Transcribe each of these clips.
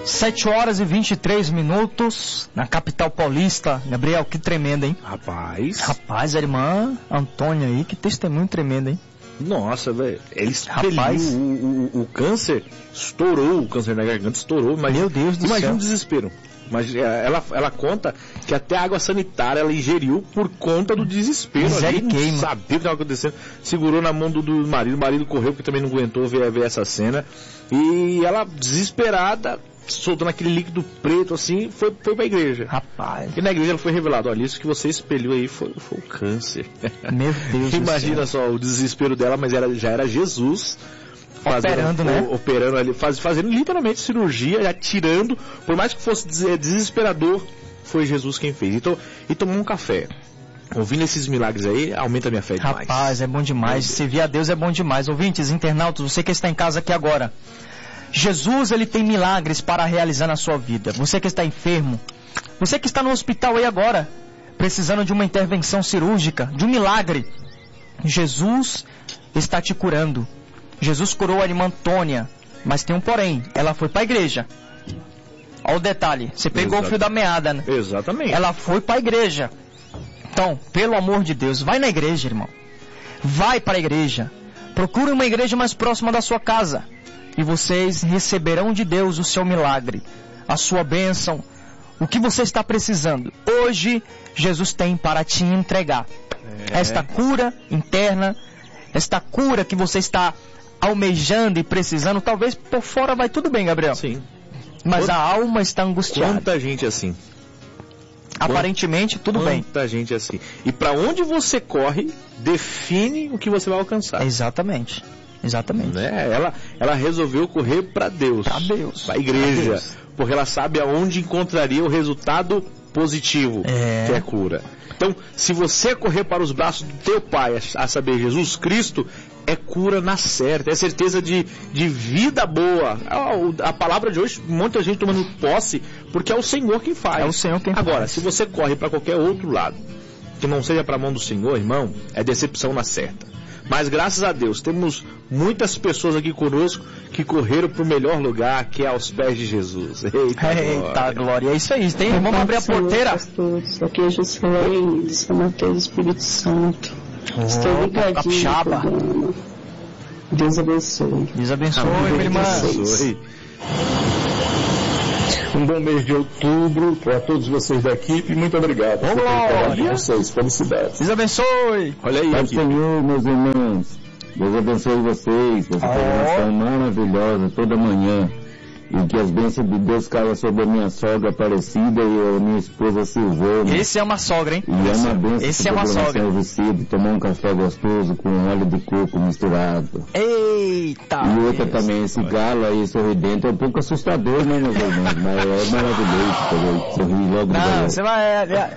7h23 na capital paulista. Gabriel, que tremendo, hein? Rapaz, a irmã Antônia aí, que testemunho tremendo, hein? Nossa, velho, ele expeliu o câncer, estourou, o câncer na garganta estourou, mas meu Deus do céu. Imagina o desespero. Mas ela conta que até água sanitária ela ingeriu por conta do desespero. Ali, não sabia o que estava acontecendo. Segurou na mão do marido, o marido correu porque também não aguentou ver essa cena. E ela, desesperada, soltando aquele líquido preto assim, foi pra igreja. Rapaz. E na igreja ela foi revelado: olha, isso que você expeliu aí foi o câncer. Meu Deus. Imagina só o desespero dela, mas já era Jesus operando ali, fazendo literalmente cirurgia, já tirando, por mais que fosse desesperador, foi Jesus quem fez. Então, e tomar um café, ouvindo esses milagres aí, aumenta a minha fé demais. Rapaz, é bom demais, servir a Deus é bom demais. Ouvintes, internautas, você que está em casa aqui agora, Jesus, ele tem milagres para realizar na sua vida. Você que está enfermo, você que está no hospital aí agora, precisando de uma intervenção cirúrgica, de um milagre, Jesus está te curando. Jesus curou a irmã Antônia, mas tem um porém, ela foi para a igreja. Olha o detalhe, você pegou o fio da meada, né? Exatamente. Ela foi para a igreja. Então, pelo amor de Deus, vai na igreja, irmão. Vai para a igreja. Procure uma igreja mais próxima da sua casa. E vocês receberão de Deus o seu milagre, a sua bênção, o que você está precisando. Hoje, Jesus tem para te entregar. Esta cura interna, esta cura que você está almejando e precisando, talvez por fora vai tudo bem, Gabriel. Sim. Mas a alma está angustiada. Quanta gente assim. Aparentemente, tudo bem. Quanta gente assim. E para onde você corre, define o que você vai alcançar. Exatamente. Né? Ela resolveu correr para Deus. Para Deus. Para a igreja. Porque ela sabe aonde encontraria o resultado positivo, que é a cura. Então, se você correr para os braços do teu Pai, a saber, Jesus Cristo, é cura na certa, é certeza de vida boa. A palavra de hoje, muita gente tomando posse, porque é o Senhor quem faz. É o Senhor quem faz. Agora, se você corre para qualquer outro lado, que não seja para a mão do Senhor, irmão, é decepção na certa. Mas graças a Deus, temos muitas pessoas aqui conosco que correram para o melhor lugar, que é aos pés de Jesus. Eita glória, é isso aí. Vamos abrir a porteira. Pastores, aqui é Juscelene, de São Mateus, Espírito Santo. Estou ligadinho no programa. Deus abençoe. Deus abençoe, minha irmã. Um bom mês de outubro para todos vocês da equipe. Muito obrigado por falar com vocês. Felicidades. Deus abençoe. Olha aí. Pai Senhor, meus irmãos. Deus abençoe vocês. Vocês têm uma ação maravilhosa toda manhã. E que as bênçãos de Deus caiam sobre a minha sogra Aparecida e a minha esposa Silvana. Esse é uma sogra, hein? E é uma bênção. Esse é uma sogra. Vestido, tomar um café gostoso com óleo de coco misturado. Eita! E outra também, esse galo aí sorridente é um pouco assustador, né, meus irmãos? Mas é maravilhoso sorrir logo de manhã. Não, você vai...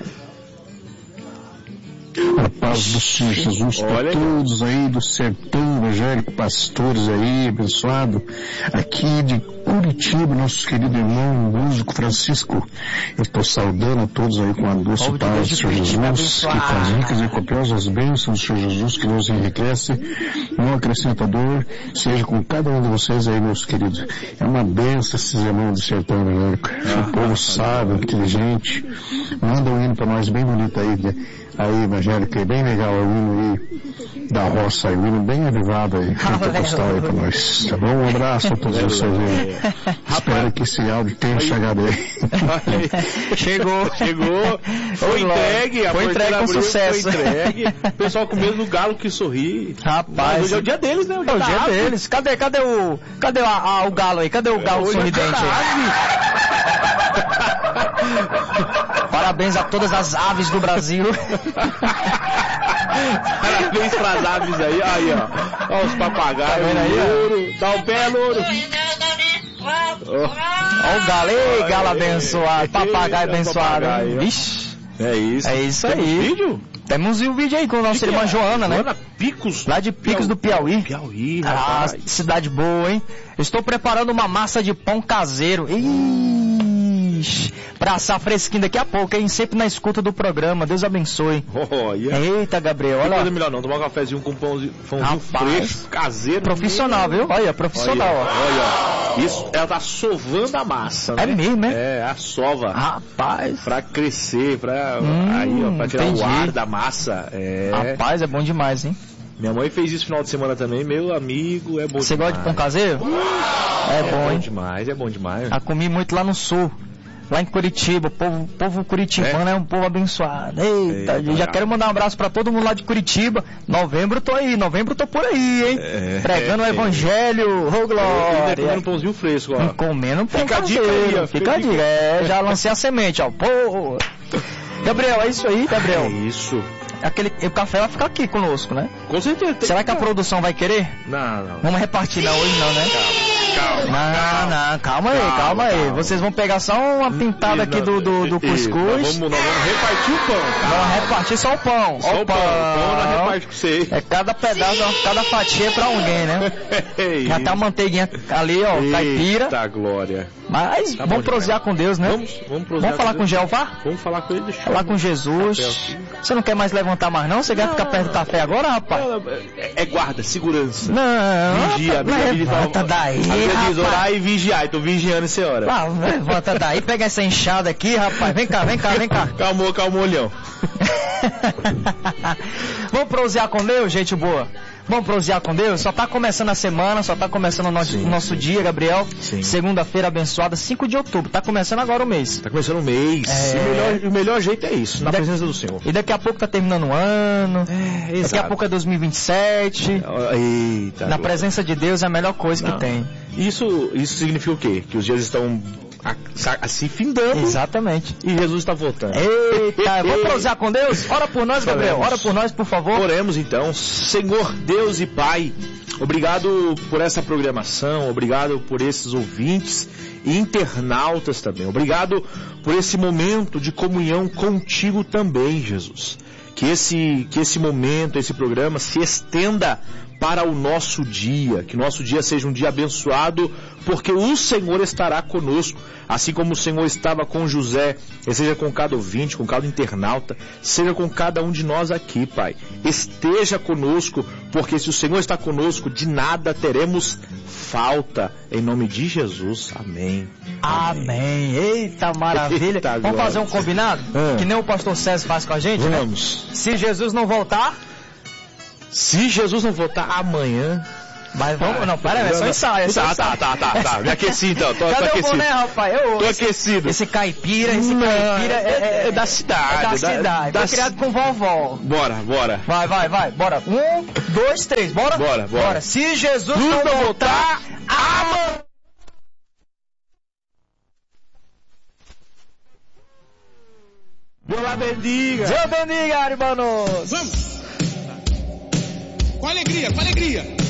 A paz do Senhor Jesus para todos aí do sertão evangélico, pastores aí, abençoado. Aqui de Curitiba, nosso querido irmão músico Francisco. Eu estou saudando todos aí com a doce paz do Senhor Jesus, que com as ricas e copiosas bênçãos do Senhor Jesus, que nos enriquece, não acrescenta dor, seja com cada um de vocês aí, meus queridos. É uma bênção esses irmãos do sertão evangélico. O povo sábio, inteligente, manda um hino para nós bem bonito aí, aí, evangélico, é bem legal o hino aí da roça, o hino bem avivado aí, pentecostal aí pra nós, tá bom? Um abraço a todos vocês aí. Espero que esse áudio tenha chegado aí. Chegou. Foi entregue com sucesso. Foi entregue. O pessoal com medo do galo que sorri. Rapaz. Hoje é o dia deles, né? É o dia deles. Cadê o galo aí? Cadê o galo sorridente aí? Parabéns a todas as aves do Brasil. Parabéns pras aves aí, ó. Olha os papagaios, louro. Dá o pé, louro. Olha o galo, ei, galo abençoado, papagaio abençoado. Vixe. É isso. É isso aí. Temos vídeo? Temos um vídeo aí com a nossa irmã Joana, né? Joana Picos. Lá de Picos do Piauí. Rapaz. Cidade boa, hein? Eu estou preparando uma massa de pão caseiro. Ixi, pra assar fresquinho daqui a pouco, hein? Sempre na escuta do programa. Deus abençoe. Eita, Gabriel, olha. Não coisa melhor não, tomar um cafezinho com pãozinho fresco, caseiro. Profissional, viu? Olha, profissional, ó. Olha. Isso, ela tá sovando a massa, né? É mesmo, né? É, a sova. Rapaz. Pra crescer, pra tirar o ar da massa. Rapaz, é bom demais, hein? Minha mãe fez isso no final de semana também, meu amigo, é bom demais. Você gosta de pão caseiro? É bom, hein? É bom demais. Eu comi muito lá no sul. Lá em Curitiba, o povo curitibano é um povo abençoado. Eita, já quero mandar um abraço pra todo mundo lá de Curitiba. Novembro tô por aí, hein? Pregando o evangelho, glória. Comendo um pãozinho fresco, ó. Comendo um pão caseiro. Fica a dica. Já lancei a semente, ó. Pô. Gabriel, é isso aí, Gabriel? É isso. O café vai ficar aqui conosco, né? Com certeza. Será que a produção vai querer? Não. Vamos repartir hoje não, né? Calma aí. Vocês vão pegar só uma pintada aqui do cuscuz. Nós vamos repartir o pão. Vamos repartir só o pão. Só o pão. Nós reparte com você. É cada pedaço, cada fatia pra alguém, né? Já tá a manteiguinha ali, ó, caipira. Eita glória. Mas vamos prosear com Deus, né? Vamos falar com Jeová? Vamos falar com ele. Falar com Jesus. Você não quer mais levantar mais não? Você quer ficar perto do café agora, rapaz? É guarda, segurança. Não. Vigia. Levanta daí, rapaz. Diz orar e vigiar. Tô vigiando essa hora. Levanta daí, pega essa enxada aqui, rapaz. Vem cá. Calma, olhão. Vamos prosear com Deus, gente boa. Vamos prosear com Deus? Só tá começando a semana, só tá começando o nosso dia, Gabriel. Segunda-feira abençoada, 5 de outubro. Tá começando agora o mês. Tá começando o mês. O melhor jeito é isso, na presença do Senhor. E daqui a pouco tá terminando o ano. Daqui a pouco é 2027. Eita, na presença de Deus é a melhor coisa que tem. Isso significa o quê? Que os dias estão assim findando. Exatamente. E Jesus está voltando. Eita, vamos prosear com Deus? Ora por nós, Gabriel. Ora por nós, por favor. Oremos então. Senhor Deus e Pai, obrigado por essa programação, obrigado por esses ouvintes e internautas também. Obrigado por esse momento de comunhão contigo também, Jesus. Que esse momento, esse programa se estenda para o nosso dia, que nosso dia seja um dia abençoado, porque o Senhor estará conosco, assim como o Senhor estava com José, seja com cada ouvinte, com cada internauta, seja com cada um de nós aqui, Pai. Esteja conosco, porque se o Senhor está conosco, de nada teremos falta, em nome de Jesus. Amém. Amém. Eita maravilha. Vamos fazer um combinado? Que nem o pastor César faz com a gente, Vamos. Né? Se Jesus não voltar... Se Jesus não voltar amanhã... Mas vamos, não, para, é só ensaio. Tá. Me aqueci então, tô aquecido. Cadê o boné, rapaz? Tô aquecido. Esse caipira é da cidade. É da cidade. Foi criado com vovó. Bora. Vai, bora. 1, 2, 3, bora? Bora. Se Jesus não voltar, amanhã. Deus lá bendiga. Deus bendiga, irmãos. Vamos. Com alegria.